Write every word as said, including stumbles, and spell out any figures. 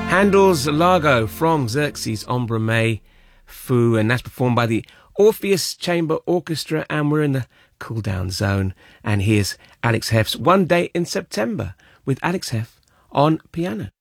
Handel's Largo from Xerxes Ombre May Fu, and that's performed by the Orpheus Chamber Orchestra, and we're in the cool down zone. And here's Alex Heff's One Day in September with Alex Heff on piano.